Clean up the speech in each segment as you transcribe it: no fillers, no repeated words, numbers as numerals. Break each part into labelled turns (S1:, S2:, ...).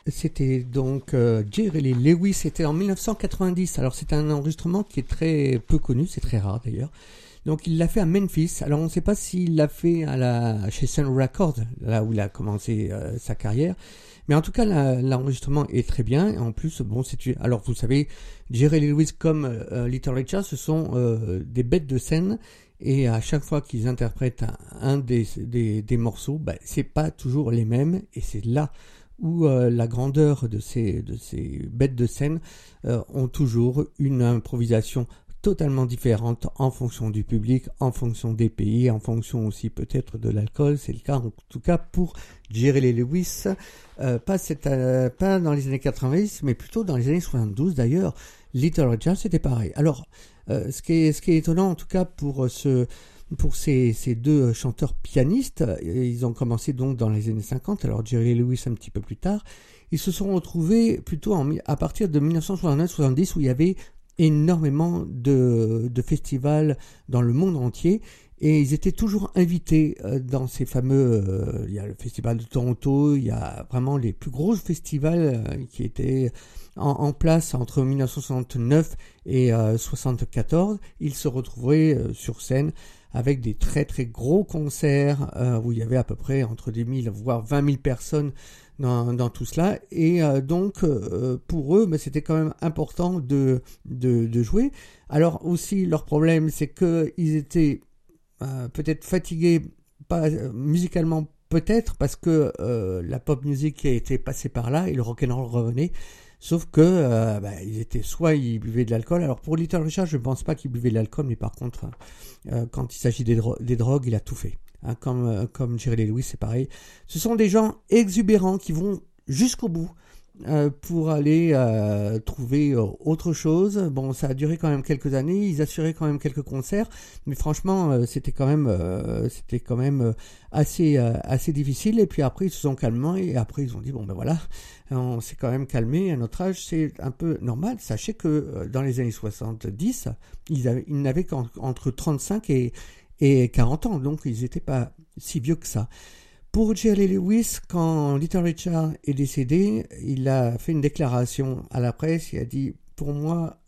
S1: C'était donc Jerry Lee Lewis, c'était en 1990. Alors c'est un enregistrement qui est très peu connu, c'est très rare d'ailleurs. Donc il l'a fait à Memphis. Alors on ne sait pas s'il l'a fait chez Sun Records, là où il a commencé sa carrière. Mais en tout cas, l'enregistrement est très bien. Et en plus, bon, alors vous savez, Jerry Lee Lewis comme Little Richard, ce sont des bêtes de scène. Et à chaque fois qu'ils interprètent un des morceaux, c'est pas toujours les mêmes. Et c'est là où la grandeur de ces bêtes de scène ont toujours une improvisation totalement différente en fonction du public, en fonction des pays, en fonction aussi peut-être de l'alcool. C'est le cas en tout cas pour Jerry Lee Lewis, pas dans les années 90, mais plutôt dans les années 72 d'ailleurs. Little Richard, c'était pareil. Alors, ce qui est étonnant en tout cas pour ces deux chanteurs pianistes, ils ont commencé donc dans les années 50, alors Jerry Lee Lewis un petit peu plus tard, ils se sont retrouvés plutôt à partir de 1969-70 où il y avait énormément de festivals dans le monde entier et ils étaient toujours invités dans ces fameux il y a le festival de Toronto, il y a vraiment les plus gros festivals qui étaient en place entre 1969 et 74. Ils se retrouvaient sur scène avec des très très gros concerts où il y avait à peu près entre 10 000 voire 20 000 personnes dans tout cela, et donc pour eux c'était quand même important de jouer. Alors aussi leur problème c'est que ils étaient peut-être fatigués, pas musicalement peut-être parce que la pop music a été passée par là et le rock'n'roll revenait. Sauf que ils buvaient de l'alcool. Alors pour Little Richard, je ne pense pas qu'il buvait de l'alcool, mais par contre, quand il s'agit des drogues, il a tout fait. Hein, comme Jerry Lee Lewis, c'est pareil. Ce sont des gens exubérants qui vont jusqu'au bout pour aller trouver autre chose. Bon, ça a duré quand même quelques années. Ils assuraient quand même quelques concerts, mais franchement, c'était quand même assez difficile. Et puis après, ils se sont calmés et après ils ont dit bon ben voilà, on s'est quand même calmé. À notre âge, c'est un peu normal. Sachez que dans les années 70, ils n'avaient qu'entre 35 et 40 ans, donc ils n'étaient pas si vieux que ça. Pour Jerry Lee Lewis, quand Little Richard est décédé, il a fait une déclaration à la presse. Il a dit « Pour moi,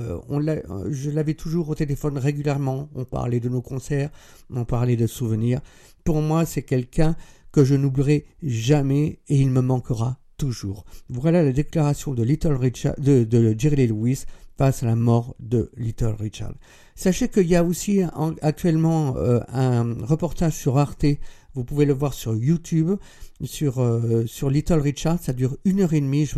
S1: je l'avais toujours au téléphone régulièrement. On parlait de nos concerts, on parlait de souvenirs. Pour moi, c'est quelqu'un que je n'oublierai jamais et il me manquera toujours. » Voilà la déclaration de de Jerry Lee Lewis face à la mort de Little Richard. Sachez qu'il y a aussi actuellement un reportage sur Arte. Vous pouvez le voir sur YouTube, sur Little Richard. Ça dure 1h30.